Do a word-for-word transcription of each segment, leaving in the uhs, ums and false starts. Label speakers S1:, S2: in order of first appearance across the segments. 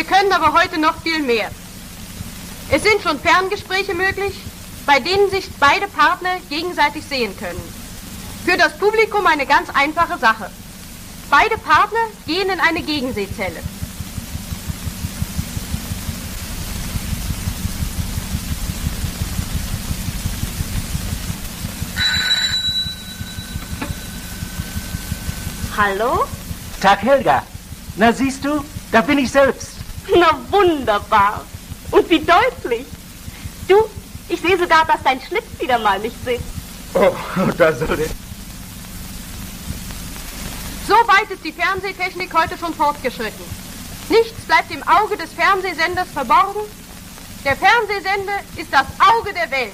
S1: können aber heute noch viel mehr. Es sind schon Ferngespräche möglich, bei denen sich beide Partner gegenseitig sehen können. Für das Publikum eine ganz einfache Sache. Beide Partner gehen in eine Gegensehzelle.
S2: Hallo?
S3: Tag, Helga. Na, siehst du, da bin ich selbst.
S2: Na, wunderbar. Und wie deutlich. Du, ich sehe sogar, dass dein Schlitz wieder mal nicht sitzt.
S3: Oh, da soll der...
S1: So weit ist die Fernsehtechnik heute schon fortgeschritten. Nichts bleibt im Auge des Fernsehsenders verborgen. Der Fernsehsender ist das Auge der Welt.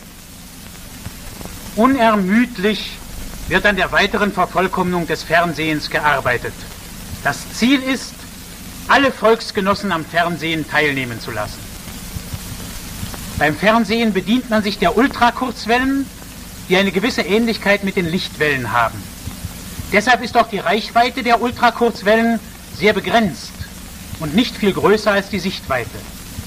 S4: Unermüdlich wird an der weiteren Vervollkommnung des Fernsehens gearbeitet. Das Ziel ist, alle Volksgenossen am Fernsehen teilnehmen zu lassen. Beim Fernsehen bedient man sich der Ultrakurzwellen, die eine gewisse Ähnlichkeit mit den Lichtwellen haben. Deshalb ist auch die Reichweite der Ultrakurzwellen sehr begrenzt und nicht viel größer als die Sichtweite.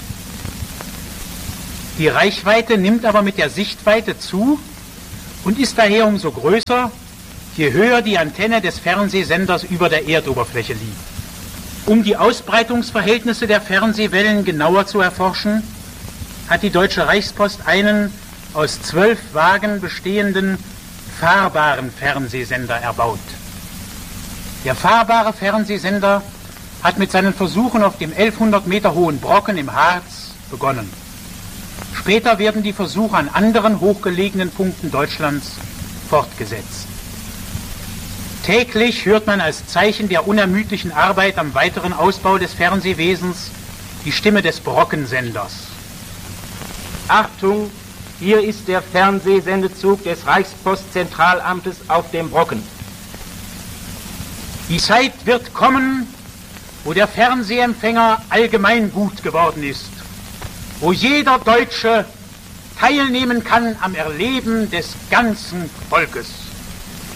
S4: Die Reichweite nimmt aber mit der Sichtweite zu und ist daher umso größer, je höher die Antenne des Fernsehsenders über der Erdoberfläche liegt. Um die Ausbreitungsverhältnisse der Fernsehwellen genauer zu erforschen, hat die Deutsche Reichspost einen aus zwölf Wagen bestehenden fahrbaren Fernsehsender erbaut. Der fahrbare Fernsehsender hat mit seinen Versuchen auf dem elfhundert Meter hohen Brocken im Harz begonnen. Später werden die Versuche an anderen hochgelegenen Punkten Deutschlands fortgesetzt. Täglich hört man als Zeichen der unermüdlichen Arbeit am weiteren Ausbau des Fernsehwesens die Stimme des Brockensenders.
S3: Achtung, hier ist der Fernsehsendezug des Reichspostzentralamtes auf dem Brocken.
S4: Die Zeit wird kommen, wo der Fernsehempfänger allgemein gut geworden ist, wo jeder Deutsche teilnehmen kann am Erleben des ganzen Volkes.